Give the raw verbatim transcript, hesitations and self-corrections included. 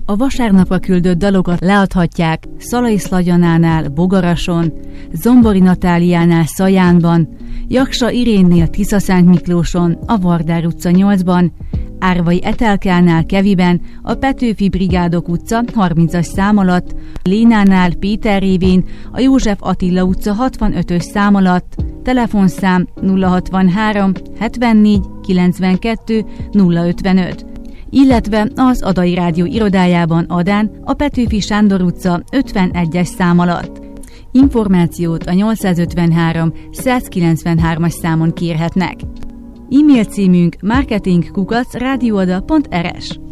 A vasárnapra küldött dalokat leadhatják Szalai Szlagyanánál, Bogarason, Zombori Natáliánál, Szajánban, Jaksa Irénnél, Tiszaszent Miklóson, a Vardár utca nyolcban, Árvai Etelkánál, Keviben, a Petőfi Brigádok utca harmincas szám alatt, Lénánál, Péter révén, a József Attila utca hatvanötös szám alatt, telefonszám nulla hatvanhárom hetvennégy kilencvenkettő nulla ötvenöt, illetve az Adai Rádió irodájában Adán, a Petőfi Sándor utca ötvenegyes szám alatt. Információt a nyolcszázötvenhárom százkilencvenhármas számon kérhetnek. E-mail címünk marketing kukac radioada pont r s.